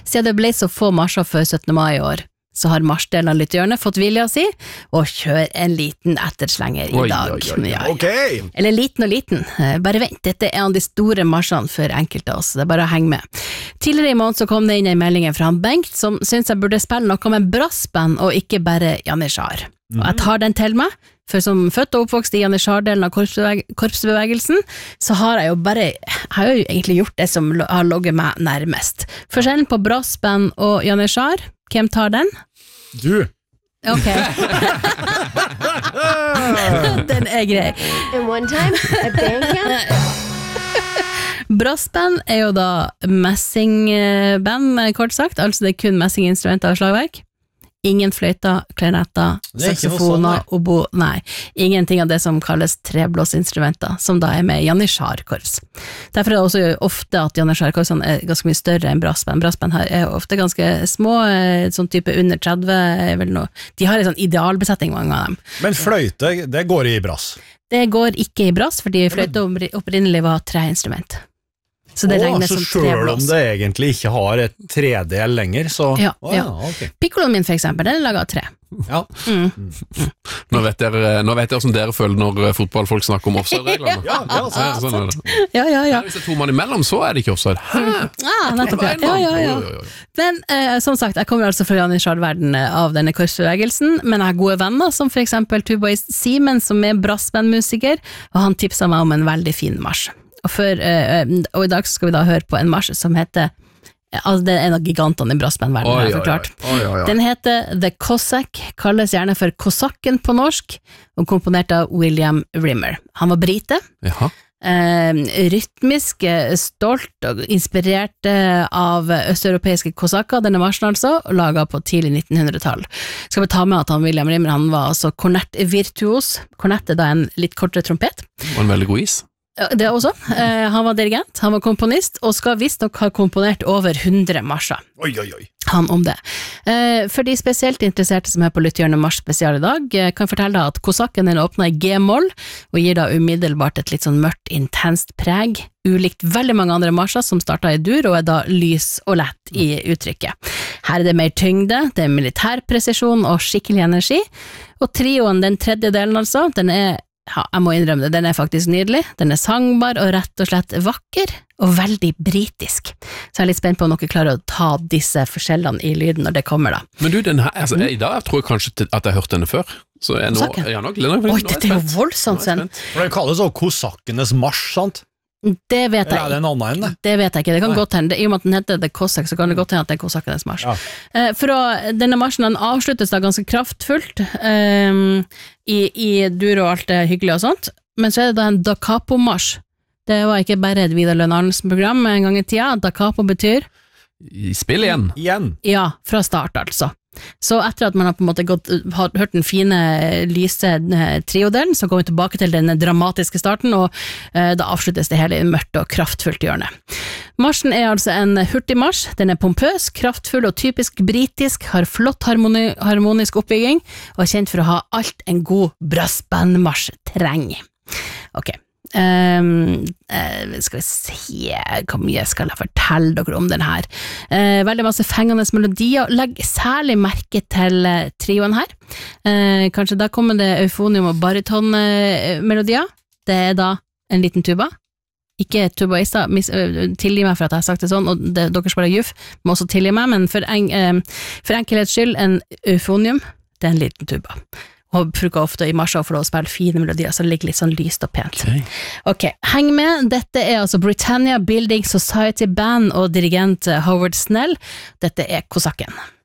Siden det ble så få marsjer før 17. mai i år, så har marsjdelen av Lyttehjørnet fått vilja si, og kjør en liten etterslenger i dag. Ja. Okay. Eller liten og liten, bare vent, dette er en av de store marsjene for enkelte av oss, det er bare å henge med. Tidligere i måned så kom det inn en melding fra han Bengt, som synes jeg burde spille noe med brassband, og ikke bare Janitsjar. Og jeg tar den til meg, for som født og oppvokst i Janitsjar-delen av korpsbevegelsen, så har jeg jo egentlig gjort det som har logget meg nærmest. Forskjellen på brassband og Janitsjar, hvem tar den? Du. Ok. Den er grei. And one time, a band Brassband er jo da messingband, kort sagt, altså det er kun messinginstrumenter og slagverk. Ingen fløyter, klarinetter, saksofoner, obo, nei, ingenting av det som kalles treblåsinstrumenter, som da er med Janitsjar-korps. Derfor er det også ofte at Janitsjar-korpsene er ganske mye større enn brassband. Brassband er ofte ganske små, sånn type under 30, vel noe. De har en sånn idealbesetning, mange av dem. Men fløyte, det går i brass? Det går ikke i brass, fordi fløyte opprinnelig var treinstrument. Så det regnes som treblås. Selv om det egentlig ikke har et tredel lenger, så... Ja. Okay. Piccoloen min for eksempel, den er laget av tre. Ja. Nå vet dere hvordan dere føler når fotballfolk snakker om offside-reglene. Ja. Hvis det er to mann imellom, så er det ikke offside. Nettopp, ja. Men som sagt, jeg kommer altså fra Janitsjar-verden av denne korpsbevegelsen, men jeg har gode venner, som for eksempel tubaist Simen, som er brassbandmusiker, og han tipset meg om en veldig fin marsj. Og i dag skal vi da høre på en marsj som heter, altså det er en av gigantene i brassbandverdenen, har jeg forklart. Den heter The Cossack, kalles gjerne for Kosakken på norsk, og komponert av William Rimmer. Han var brite, rytmisk, stolt og inspirert av østeuropeiske kosakker, denne marsjen altså, laget på tidlig 1900-tall. Skal vi ta med at William Rimmer, han var altså kornettvirtuos. Kornett er da en litt kortere trompet. Og en veldig god is. Det også. Han var dirigent, han var komponist, og skal visst nok ha komponert over 100 marsjer. Oi. Han om det. For de spesielt interesserte som er på Lyttehjørnet Mars spesial i dag, kan fortelle deg at Kosakken den åpner i G-moll, og gir da umiddelbart et litt sånn mørkt, intenst preg, ulikt veldig mange andre marsjer som starter i dur, og er da lys og lett i uttrykket. Her er det mer tyngde, det er militær presisjon og skikkelig energi, og trioen, den tredje delen altså, den er jeg må innrømme det, den er faktisk nydelig, den er sangbar og rett og slett vakker og veldig britisk. Så jeg er litt spent på om dere klarer å ta disse forskjellene i lyden når det kommer da. Men du, den her, altså, i dag tror jeg kanskje at jeg har hørt denne før. Så jeg nå, Oi, dette er jo voldsomt, Sven. For det kalles også Kosakkenes marsj, sant? Det vet jeg. Eller er det en annen enn det? Det vet jeg ikke, det kan godt hende. I og med at den heter The Cossack, så kan det godt hende at det er Kosakkenes marsj. Ja. Denne marsjen, den avsluttes da ganske kraftfullt, i dur og alt det hyggelige og sånt, men så er det da en Da Capo-marsj. Det var ikke bare et Vidar Lønn Arnesen-program en gang i tida. Da Capo betyr spill igjen. Ja, fra start altså. Så etter at man har på en måte har hørt den fine, lyse triodelen, så går vi tilbake til den dramatiske starten, og da avsluttes det hele i mørkt og kraftfullt hjørne. Marsjen er altså en hurtig marsj, den er pompøs, kraftfull og typisk britisk, har flott harmonisk oppbygging, og er kjent for å ha alt en god brassbandmarsj trenger. Ok. Skal vi se hvor mye skal jeg fortelle dere om den her. Veldig masse fengende melodier. Legg særlig merke til trioen her. Kanskje da kommer det eufonium og baritonmelodier. Det er da en liten tuba. Ikke tubaister, tilgi meg for at jeg har sagt det sånn, og dere spiller juff, må også tilgi meg, men for enkelhets skyld en eufonium, det er en liten tuba. Og bruker ofte i marsjer for å spille fine melodier, så det ligger litt sånn lyst og pent. Ok, heng med. Dette er altså Britannia Building Society Band og dirigent Howard Snell. Dette er Kosakken.